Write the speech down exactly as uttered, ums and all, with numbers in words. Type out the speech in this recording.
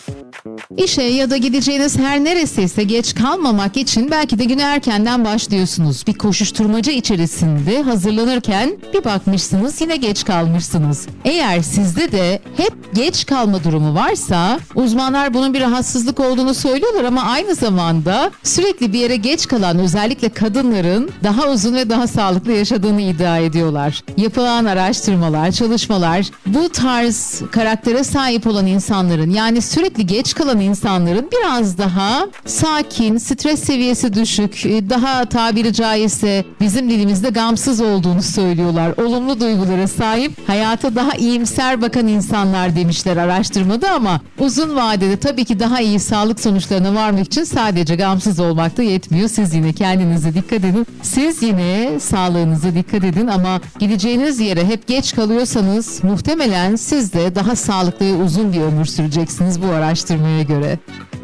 İşe ya da gideceğiniz her neresiyse geç kalmamak için belki de güne erkenden başlıyorsunuz. Bir koşuşturmaca içerisinde hazırlanırken bir bakmışsınız yine geç kalmışsınız. Eğer sizde de hep geç kalma durumu varsa uzmanlar bunun bir rahatsızlık olduğunu söylüyorlar ama aynı zamanda sürekli bir yere geç kalan özellikle kadınların daha uzun ve daha sağlıklı yaşadığını iddia ediyorlar. Yapılan araştırmalar, çalışmalar bu tarz karaktere sahip olan insanların yani sürekli geç kalan insanların biraz daha sakin, stres seviyesi düşük, daha tabiri caizse bizim dilimizde gamsız olduğunu söylüyorlar. Olumlu duygulara sahip, hayata daha iyimser bakan insanlar demişler araştırmada ama uzun vadede tabii ki daha iyi sağlık sonuçlarına varmak için sadece gamsız olmak da yetmiyor. Siz yine kendinize dikkat edin. Siz yine sağlığınıza dikkat edin ama gideceğiniz yere hep geç kalıyorsanız muhtemelen siz de daha sağlıklı ve uzun bir ömür süreceksiniz bu araştırmaya göre.